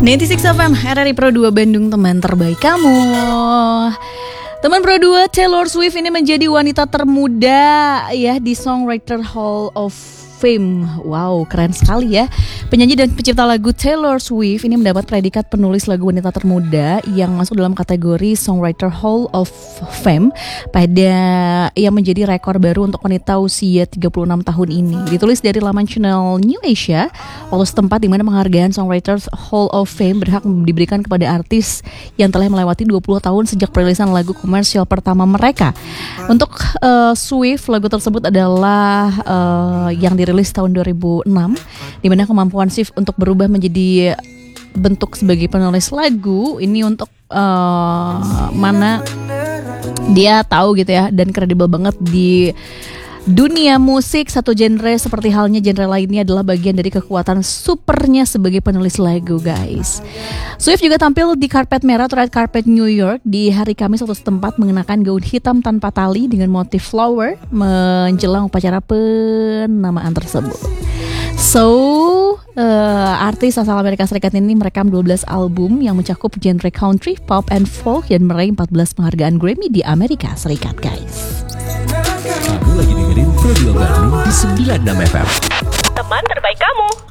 96 FM RRI Pro 2 Bandung, teman terbaik kamu. Teman Pro 2, Taylor Swift ini menjadi wanita termuda ya di Songwriter Hall of Fame. Wow, keren sekali ya. Penyanyi dan pencipta lagu Taylor Swift ini mendapat predikat penulis lagu wanita termuda yang masuk dalam kategori Songwriter Hall of Fame pada yang menjadi rekor baru untuk wanita usia 36 tahun ini. Ditulis dari laman channel New Asia, waktu setempat di mana penghargaan Songwriter Hall of Fame berhak diberikan kepada artis yang telah melewati 20 tahun sejak perilisan lagu komersial pertama mereka. Untuk Swift, lagu tersebut adalah yang dirilis tahun 2006, di mana kemampuan Swift untuk berubah menjadi bentuk sebagai penulis lagu ini untuk mana dia tahu gitu ya, dan kredibel banget di dunia musik. Satu genre seperti halnya genre lainnya adalah bagian dari kekuatan supernya sebagai penulis lagu, guys. Swift juga tampil di karpet merah atau red carpet New York di hari Kamis waktu setempat mengenakan gaun hitam tanpa tali dengan motif flower menjelang upacara penamaan tersebut. Artis asal Amerika Serikat ini merekam 12 album yang mencakup genre country, pop, and folk dan meraih 14 penghargaan Grammy di Amerika Serikat, guys. Kamu lagi dengerin Pro 2 Bandung di 96 FM. Teman terbaik kamu.